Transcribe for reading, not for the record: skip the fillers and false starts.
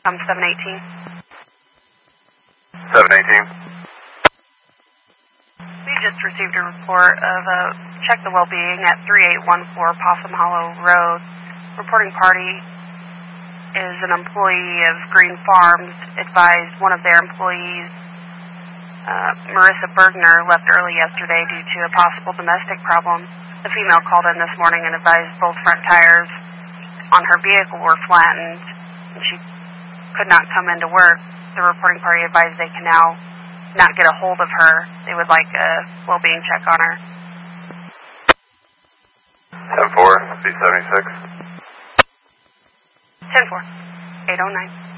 718. 718. We just received a report of check the well-being at 3814 Possum Hollow Road. Reporting party is an employee of Green Farms. Advised one of their employees, Marissa Bergner, left early yesterday due to a possible domestic problem. The female called in this morning and advised both front tires on her vehicle were flattened and she could not come into work. The reporting party advised they can now not get a hold of her. They would like a well-being check on her. 10-4, B76. 10-4, 809.